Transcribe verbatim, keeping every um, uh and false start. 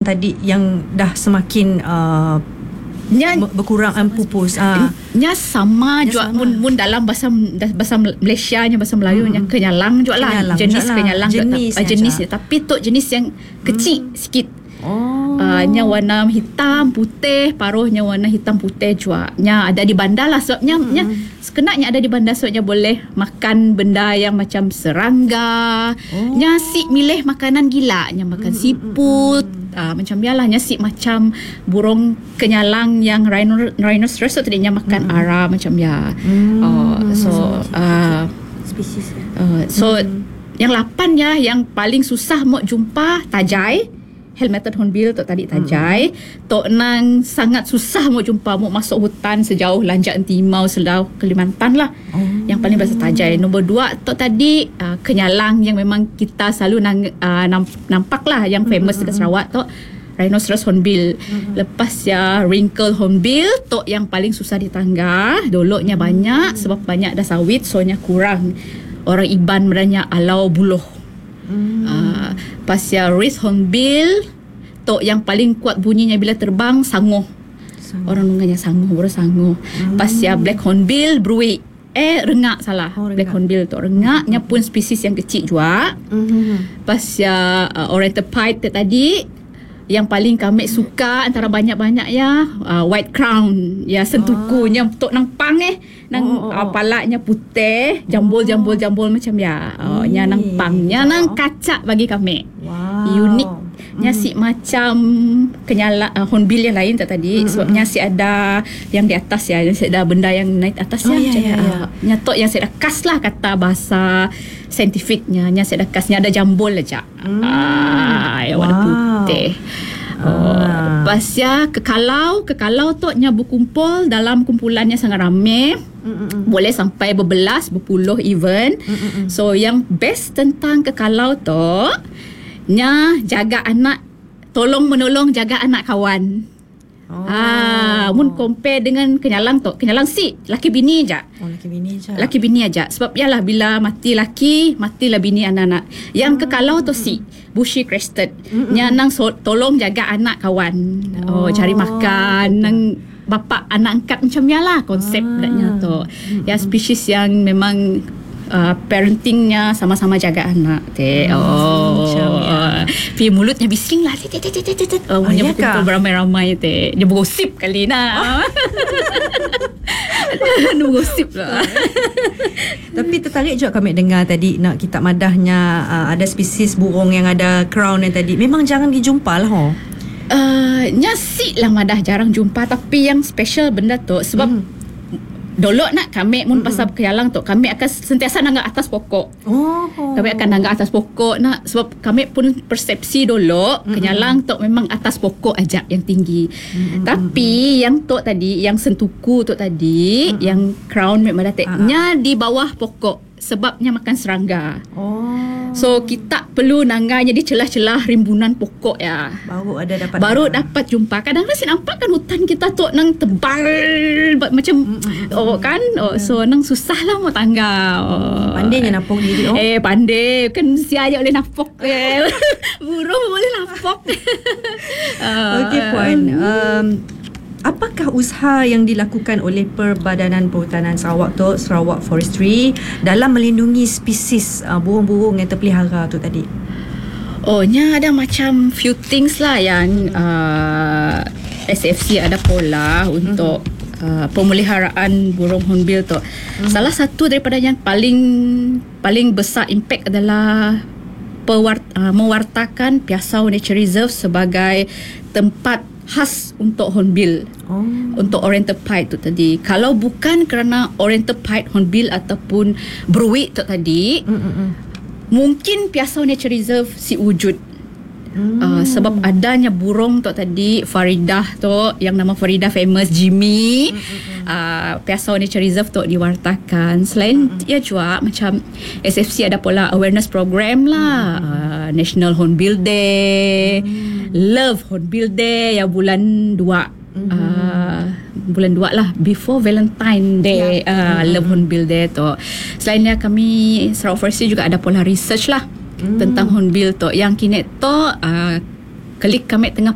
tadi yang dah semakin uh, nya, berkurang um, pupus uh. nya sama juga mun, mun dalam bahasa bahasa Malaysia nya bahasa Melayu nya hmm. kenyalang juga lah, kenyalang jenis lah. kenyalang jenis uh, jenis dia, tapi tu jenis yang kecil hmm. sikit. Oh. Uh, nya warna hitam putih, paruhnya warna hitam putih juga. Nya ada di bandar lah sebabnya hmm. nya sekenanya ada di bandar sebabnya boleh makan benda yang macam serangga. Oh. Nya si milih makanan gila, nya makan hmm. siput. Uh, macam biarlah nya si macam burung kenyalang yang rhino, rhinoceros tu tadinya makan hmm. ara macam ya. Hmm. Uh, so uh, spesies. Uh, so hmm. yang lapan ya yang paling susah mau jumpa tajai. Helmeted hornbill tu tadi tajai. Hmm. Tok nang sangat susah mau jumpa, mau masuk hutan sejauh Lanjak Timau sejauh Kalimantan lah. Oh. Yang paling biasa tajai. Nombor dua tok tadi uh, kenyalang yang memang kita selalu nang, uh, nampak lah yang famous hmm. dekat Sarawak tok. Rhinoceros hornbill. Hmm. Lepas ya wrinkle hornbill tok yang paling susah ditangga. Doloknya hmm. banyak sebab banyak dah sawit, soalnya kurang. Orang Iban meranya alau buluh. Hmm. Uh, pasal wreath hornbill tok yang paling kuat bunyinya bila terbang sangoh. Sangoh. Orang nunganya sangoh, baru sangoh. Hmm. Pasal black hornbill bruit. Eh rengak salah. Oh, black hornbill tok rengaknya pun spesies yang kecil juga. Hmm. Pasal uh, oriental pied tadi yang paling kami suka antara banyak-banyak ya uh, white crown ya sentukunya oh. tok nang pang eh nang oh, oh, oh. Uh, palaknya putih jambul-jambul jambul macam ya uh, nya nang pangnya nang kacak bagi kami. Wow. Unik nya hmm. si macam kenyala uh, hornbill yang lain tak tadi hmm. sebabnya si ada yang di atas ya, si ada benda yang naik atas oh, ya, ya, ya, ya. Uh, nya tok yang si ada kas lah kata bahasa saintifiknya, nya si ada kasnya ada jambul aja. Hmm. Ah, yang warna wow. putih. Oh, ah. Lepas ya kekalau Kekalau tu nya berkumpul dalam kumpulannya sangat ramai. Mm-mm. Boleh sampai berbelas, berpuluh even. Mm-mm. So yang best tentang kekalau tu nya jaga anak, tolong menolong jaga anak kawan. Oh. Ah, mun compare dengan kenyalang tu, kenyalang si laki bini aja. Oh, laki bini aja. Laki bini aja. Sebab yalah bila mati laki, matilah bini anak-anak. Yang hmm. kekalau tu si bushy crested. Hmm. Nya nang so, tolong jaga anak kawan. Oh, oh cari makan nang bapa anak angkat macam yalah konsep ah. daknya tu. Hmm. Ya spesies yang memang Uh, parentingnya sama-sama jaga anak teh. Oh, ya. Pi mulutnya bising lah. Oh, oh dia berkumpul beramai-ramai teh. Dia bergosip kali nak. Dia bergosip lah. Tapi tertarik juga kami dengar tadi nak kita madahnya uh, ada spesies burung yang ada crown yang tadi. Memang jangan dijumpa lah. Oh. Uh, nyasi lah madah jarang jumpa, tapi yang special benda tu sebab hmm. Dolok nak kami mun pasal kenyalang tu kami akan sentiasa nanggak atas pokok. Oh. Kami akan nanggak atas pokok nak sebab kami pun persepsi dolok mm-hmm. kenyalang tu memang atas pokok aja yang tinggi. Mm-hmm. Tapi yang tu tadi yang sentuku tu tadi mm-hmm. yang crown memadateknya uh-huh. di bawah pokok sebabnya makan serangga. Oh. So kita perlu nangganya di celah-celah rimbunan pokok ya. Baru ada dapat Baru apa? dapat jumpa. Kadang-kadang saya nampak kan hutan kita tu nang tebal macam mm-hmm. oh kan. Oh so nang susah lah mau tangga. Oh. Pandainya napok diri. Oh. Eh pandai kan si ayah boleh napok. eh. Burung boleh napok. uh, Okey puan. Um, Apakah usaha yang dilakukan oleh Perbadanan Perhutanan Sarawak tu, Sarawak Forestry, dalam melindungi spesies uh, burung-burung yang terpelihara tu tadi? Oh, nya ada macam few things lah yang uh, S F C ada pola untuk mm-hmm. uh, pemeliharaan burung hornbill tu. Mm-hmm. Salah satu daripada yang paling paling besar impact adalah pewart, uh, mewartakan Piasau Nature Reserve sebagai tempat khas untuk hornbill. Oh. Untuk oriental pied tu tadi. Kalau bukan kerana oriental pied hornbill ataupun bruit tu tadi, Mm-mm. mungkin Piasau Nature Reserve si wujud. Hmm. Uh, sebab adanya burung tu tadi, Faridah tu, yang nama Faridah famous, Jimmy, uh, Piasau Nature Reserve tu diwartakan. Selain mm-hmm. ia juga macam S F C ada pula awareness program lah, mm-hmm. uh, National Hornbill Day, mm-hmm. Love Hornbill Day yang bulan dua. Mm-hmm. Uh, bulan dua lah, before Valentine Day, yeah. uh, mm-hmm. Love Hornbill Day tu. Selainnya kami Sarawak Forestry juga ada pola research lah, mm. tentang hornbill tu. Yang kini tu uh, klik kami tengah